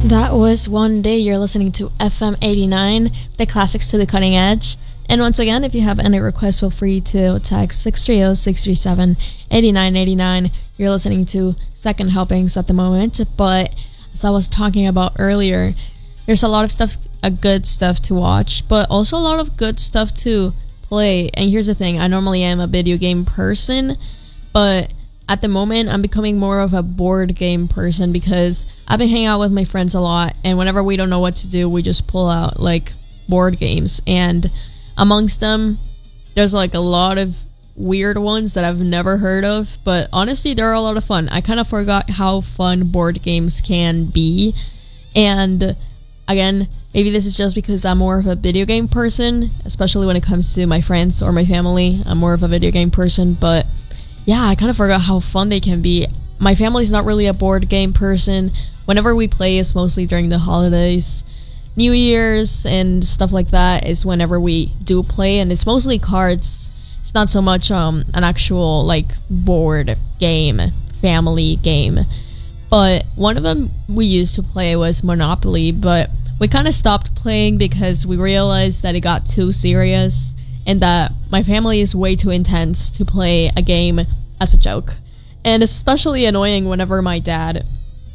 That was One Day. You're listening to FM 89, the classics to the cutting edge. And once again, if you have any requests, feel free to text 630-637-8989. You're listening to Second Helpings at the moment. But as I was talking about earlier, there's a lot of stuff, good stuff to watch, but also a lot of good stuff to play. And here's the thing, I normally am a video game person, but at the moment, I'm becoming more of a board game person because I've been hanging out with my friends a lot, and whenever we don't know what to do, we just pull out, like, board games. And amongst them, there's, like, a lot of weird ones that I've never heard of, but honestly, they're a lot of fun. I kind of forgot how fun board games can be, and again, maybe this is just because I'm more of a video game person, especially when it comes to my friends or my family. I'm more of a video game person, but yeah, I kind of forgot how fun they can be. My family's not really a board game person. Whenever we play, it's mostly during the holidays. New Year's and stuff like that is whenever we do play, and it's mostly cards. It's not so much an actual, like, board game, family game. But one of them we used to play was Monopoly, but we kind of stopped playing because we realized that it got too serious, and that my family is way too intense to play a game as a joke. And especially annoying whenever my dad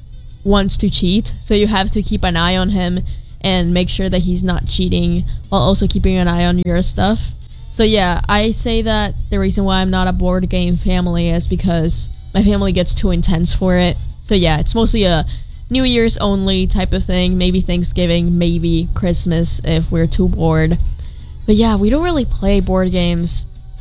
wants to cheat, so you have to keep an eye on him and make sure that he's not cheating while also keeping an eye on your stuff. So yeah, I say that the reason why I'm not a board game family is because my family gets too intense for it. So yeah, it's mostly a New Year's only type of thing, maybe Thanksgiving, maybe Christmas if we're too bored. But yeah, we don't really play board games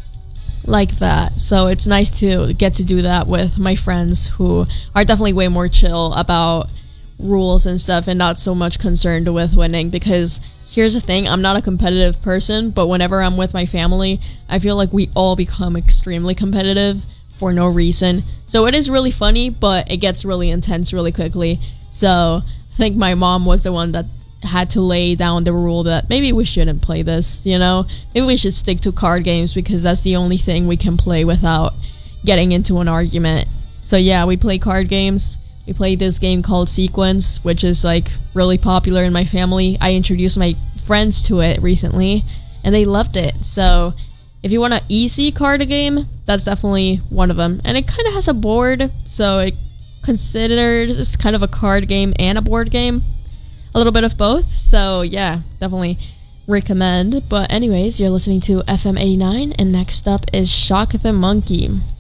like that, so it's nice to get to do that with my friends who are definitely way more chill about rules and stuff and not so much concerned with winning. Because here's the thing, I'm not a competitive person, but whenever I'm with my family, I feel like we all become extremely competitive for no reason. So it is really funny, but it gets really intense really quickly. So I think my mom was the one that had to lay down the rule that maybe we shouldn't play this, you know? Maybe we should stick to card games because that's the only thing we can play without getting into an argument. So yeah, we play card games. We played this game called Sequence, which is, like, really popular in my family. I introduced my friends to it recently, and they loved it. So if you want an easy card game, that's definitely one of them. And it kind of has a board, so it considers it's kind of a card game and a board game. A little bit of both, so yeah, definitely recommend. But anyways, you're listening to FM 89, and next up is Shock the Monkey.